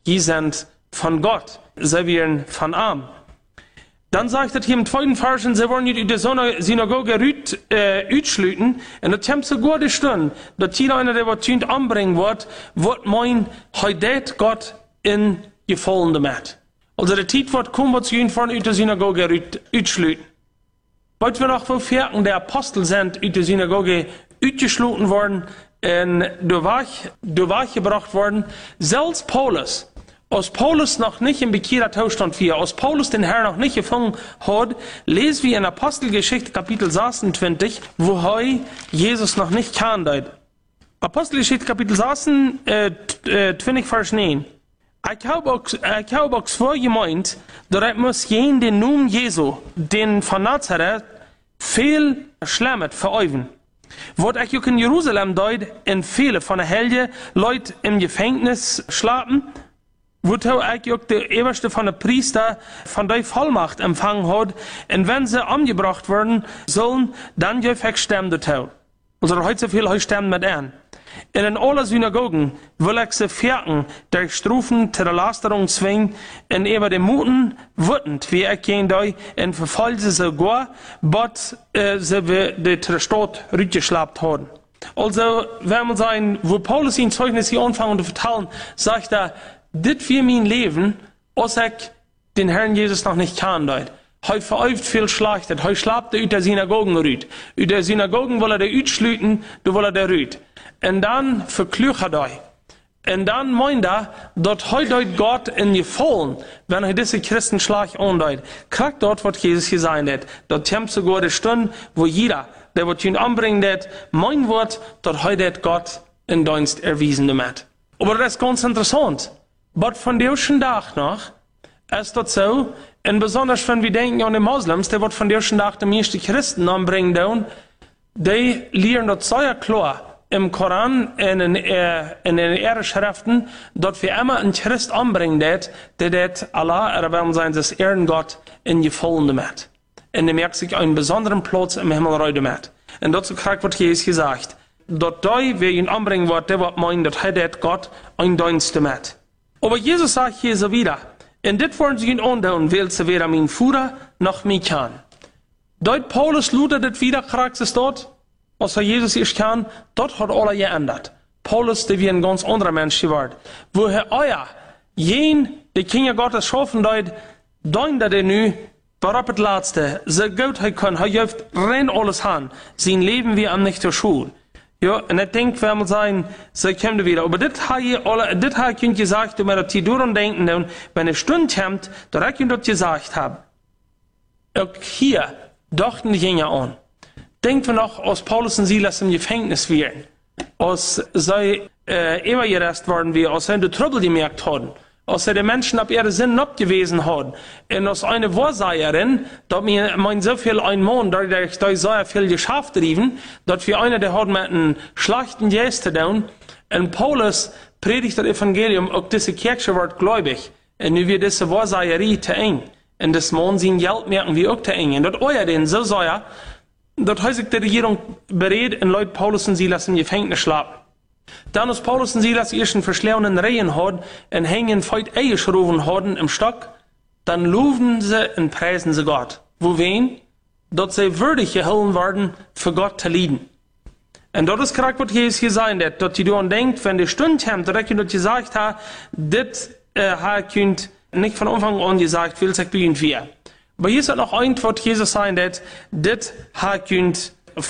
die sind von Gott, sie werden von Arm. Dann sagt er hier im zweiten Vers, sie wollen nicht in der Synagoge utschluten, und das haben sie gute Stunden, dass jeder einer, der was tun, anbringen wird mein, heute Gott in gefallen damit. Also der Zeit wird kommen, was sie von in der Synagoge utschluten. Weil wir noch verferken, der Apostel sind in der Synagoge utgeschluten worden, und durch gebracht worden, selbst Paulus, als Paulus noch nicht im Bekehrerzustand war, als Paulus den Herrn noch nicht gefangen hat, lesen wir in Apostelgeschichte Kapitel 26, wo Jesus noch nicht kannte. Apostelgeschichte Kapitel 26, Vers 9. Ich habe auch zuvor gemeint, dass ich muss jen den Namen Jesu, den von Nazareth, viel schlimmer verüben. Wat ich auch in Jerusalem deut, in viele von der Helge Leute im Gefängnis schlafen, wo ich auch der Oberste von der Priester von der Vollmacht empfangen hat, und wenn sie umgebracht werden sollen, dann darf ich sterben dazu. Also heute so viel sterben mit an. In allen Synagogen will ich sie ferken, durch Strufen zur Lasterung zwingen, und über den Muten wütend, wie ich gehen da, und verfolgen sie sogar, bis sie die Stadt rübergeschleppt haben. Also, wenn man sagen, wo Paulus in Zeugnis hier anfangen zu vertellen, sagt er, dit wie mein Leben, als ich den Herrn Jesus noch nicht kannte. Heute verübt viel Schlechtes. Heute schlapt er aus der Synagogen rüt. Aus der Synagogen will er der utschlüten, du will er der rüt. Und dann verklücht er. Und dann meint er, dass heute Gott in gefallen, wenn er diese Christenschlag andeut. Kriegt dort, was Jesus gesagt hat. Dort haben sogar die Stunde, wo jeder, der was ihn anbringen wird, mein Wort, dass heute Gott in Dienst erwiesen hat. Aber das ist ganz interessant. Aber von dem ersten Tag noch ist das so, und besonders wenn wir denken an die Moslems, die wird von dem ersten Tag die meisten Christen anbringen, die lernen das sehr klar im Koran, in den Ehrenschriften, dass wir immer einen Christ anbringen, der Allah, erwärmen sein, das Ehrengott in gefallen damit. Und er merkt sich einen besonderen Platz im Himmel damit. Und dazu kriegt wird Jesus gesagt, dass wer ihn anbringen wird, der wird meinen, dass Gott ein Dienst damit. Aber Jesus sagt hier so wieder, und dit wollen sie ihn andauern, weil sie weder mein Führer noch mich kann. Dort Paulus Luther das wieder kriegt es dort, als Jesus ist kann, dort hat alle geändert. Paulus, der wie ein ganz anderer Mensch geworden. Woher die Kinder Gottes schaffen dort, dein der nu, berab das Letzte, so gut er kann, er hilft rein alles an, sein Leben wie am nicht zur Schule. Ja, und ich denke, wenn man sagen, so kommt er wieder. Aber das hat ich gesagt, wenn wir daran denken, wenn eine Stunde kommt, dass ich das gesagt habe. Auch hier dachten die Jünger an. Denken wir noch, als Paulus und Silas im Gefängnis wären, als sie übergereist worden wären, als sie die Trouble gemerkt hatten, als sie die Menschen ab ihre Sinn abgewiesen haben, und als eine Wahrsagerin, dass mir mein so viel ein Mann, da so viel geschafft rieben, dass wir einer, der hat mit einem schlechten Geste tun, und Paulus predigt das Evangelium, auch diese Kirche wird gläubig, und nu wird diese Wahrsagerie zu eng, und das Mann sein Geld merken wir auch zu eng, und das euer den so sehr, dass heute die Regierung berät, und Leute Paulus und Silas im Gefängnis schlafen. Dann als Paulus und Silas ihren verschleunen Rehen haben und hängen feit eingeschrufen haben im Stock, dann loben sie und preisen sie Gott. Wo wen? Dass sie würdig gehalten werden, für Gott zu leiden. Und dort ist gerade, was Jesus hier sagen hat, dass die daran denkt, wenn die Stunde kommt, dass ich gesagt habe, das könnt nicht von Anfang an gesagt, will sich beginn wir. Aber hier ist noch ein, was Jesus sagen hat, das könnt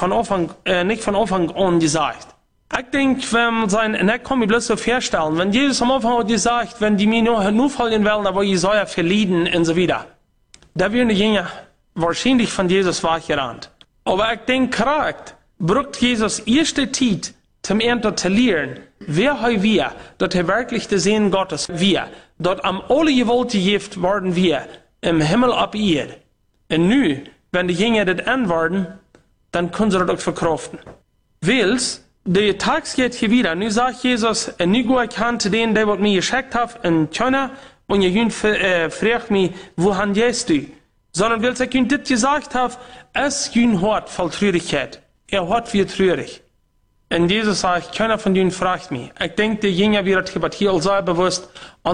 nicht von Anfang an gesagt. Ich denke, wenn man sein, und ich kann mir bloß so vorstellen, wenn Jesus am Anfang hat gesagt, wenn die mir nur folgen wollen, da wollen Jesaja verlieden und so wieder. Da wären die Jünger wahrscheinlich von Jesus weggerannt. Aber ich denke, braucht Jesus erste Zeit, zum Ernte zu lernen, wer wir, dass wirklich der Sehen Gottes wir, dort am alle gewollte Gift worden wir, im Himmel ab ihr. Und nu, wenn die Jünger das antworten, dann können sie das auch verkraften. Weil's, der Tag geht hier wieder. Nu sagt Jesus, nu go ich an zu denen, der mir geschickt hat, in China, und ihr fragt mich, wohin gehst du? Sondern weil ich ihnen das gesagt habe, es jün hart voll Traurigkeit. Hat wie traurig. Und Jesus sagt, keiner von denen fragt mich. Ich denke, die Jünger wird hier also bewusst,